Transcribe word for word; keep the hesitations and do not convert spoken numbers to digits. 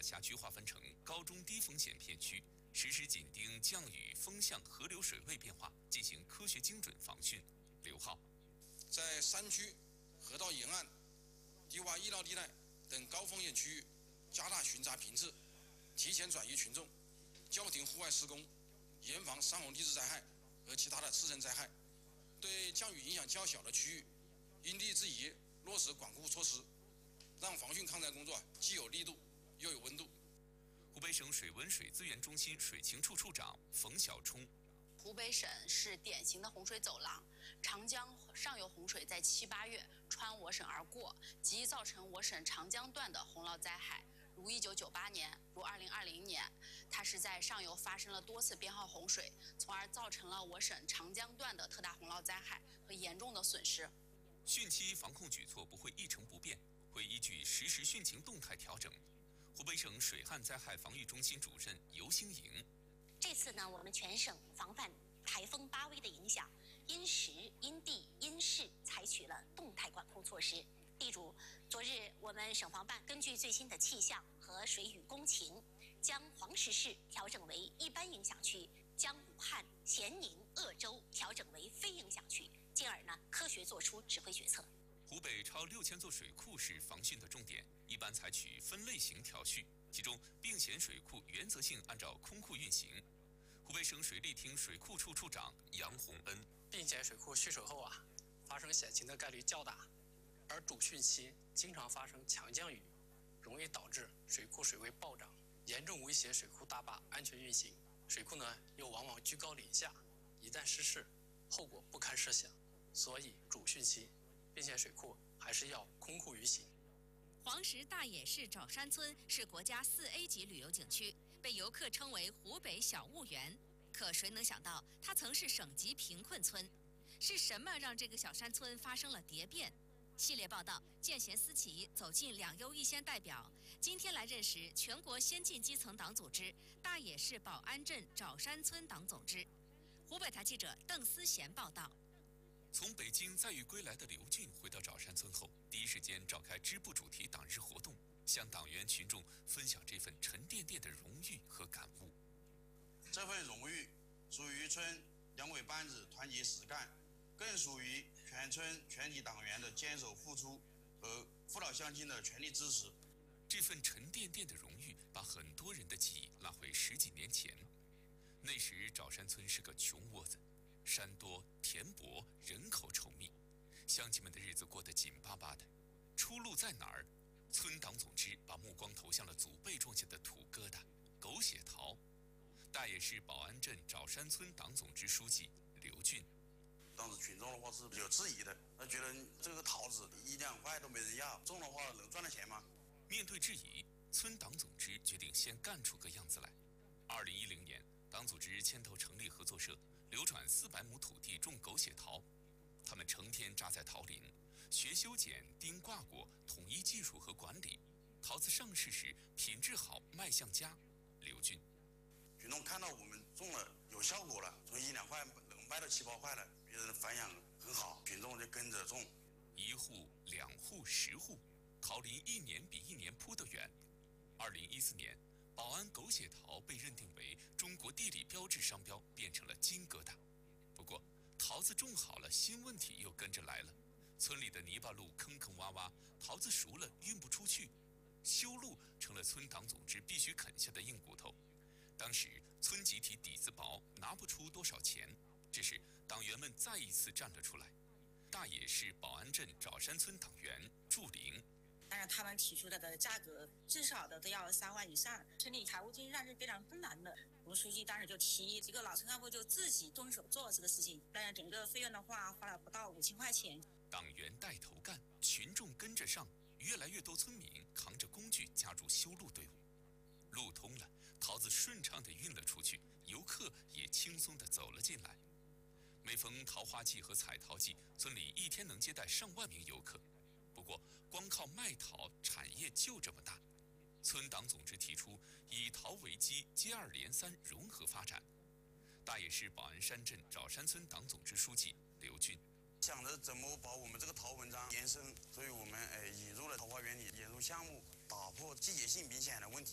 辖区划分成高中低风险片区，实时紧盯降雨、风向、河流水位变化，进行科学精准防汛。刘浩， 在山区、河道沿岸、低洼易涝地带等高风险区域，加大巡查频次，提前转移群众，叫停户外施工，严防山洪地质灾害和其他的次生灾害。对降雨影响较小的区域，因地制宜落实管控措施，让防汛抗灾工作既有力度又有温度。 湖北省水文水资源中心水情处处长冯小冲， 湖北省是典型的洪水走廊，长江上游洪水在七八月穿我省而过，即造成我省长江段的洪涝灾害。如一九九八年，如二零二零年，它是在上游发生了多次编号洪水，从而造成了我省长江段的特大洪涝灾害和严重的损失。 汛期防控举措不会一成不变，会依据实时汛情动态调整。湖北省水旱灾害防御中心主任尤兴颖， 这次呢，我们全省防范台风巴威的影响，因时、因地、因势采取了动态管控措施。例如，昨日我们省防办根据最新的气象和水雨工情，将黄石市调整为一般影响区，将武汉、咸宁、鄂州调整为非影响区，进而呢科学作出指挥决策。 湖北超六千座水库是防汛的重点，一般采取分类型调蓄，其中并险水库原则性按照空库运行。湖北省水利厅水库处处长杨洪恩， 并险水库蓄水后啊，发生险情的概率较大，而主汛期经常发生强降雨，容易导致水库水位暴涨，严重威胁水库大坝安全运行。水库呢又往往居高临下，一旦失事，后果不堪设想。所以主汛期并险水库还是要空库运行。 黄石大冶市爪山村是国家四 A 级旅游景区，被游客称为湖北小婺源。可谁能想到，它曾是省级贫困村？是什么让这个小山村发生了蝶变？系列报道，见贤思齐走进两优一先代表，今天来认识全国先进基层党组织大冶市宝安镇爪山村党总支。湖北台记者邓思贤报道。 从北京载誉归来的刘俊回到爪山村后，第一时间召开支部主题党日活动，向党员群众分享这份沉甸甸的荣誉和感悟。 这份荣誉属于村两委班子团结实干，更属于全村全体党员的坚守付出和父老乡亲的全力支持。 这份沉甸甸的荣誉把很多人的记忆拉回十几年前。那时爪山村是个穷窝子，山多田薄，人口稠密，乡亲们的日子过得紧巴巴的。出路在哪儿？村党总支把目光投向了祖辈种下的土疙瘩——狗血桃。大冶市宝安镇爪山村党总支书记刘俊， 当时群众的话是有质疑的，他觉得这个桃子一两块都没人要，种的话能赚到钱吗？ 面对质疑，村党总支决定先干出个样子来。二零一零年，党组织牵头成立合作社，流转四百亩土地种狗血桃。他们成天扎在桃林，学修剪、钉挂果，统一技术和管理。桃子上市时品质好，卖相佳。刘俊， 群众看到我们种了有效果了，从一两块能卖到七八块了，别人的反响很好，群众就跟着种。 一户、两户、十户，桃林一年比一年铺得远。二零一四年，宝安狗血桃被认定为中国地理标志商标，变成了金疙瘩。不过，桃子种好了，新问题又跟着来了。村里的泥巴路坑坑洼洼，桃子熟了运不出去，修路成了村党总支必须啃下的硬骨头。当时村集体底子薄，拿不出多少钱，这时党员们再一次站了出来。大冶市宝安镇爪山村党员祝玲， 当然他们提出的的价格至少的都要三万以上，村里财务经济上是非常困难的。我们书记当时就提议，这个老村干部就自己动手做这个事情，当然整个费用的话花了不到五千块钱。 党员带头干，群众跟着上，越来越多村民扛着工具加入修路队伍。路通了，桃子顺畅地运了出去，游客也轻松地走了进来。每逢桃花季和采桃季，村里一天能接待上万名游客。不过，光靠卖桃，产业就这么大。村党总支提出以桃为基，接二连三融合发展。大冶市宝安山镇爪山村党总支书记刘俊， 想着怎么把我们这个桃文章延伸，所以我们呃引入了桃花源里引入项目，打破季节性明显的问题。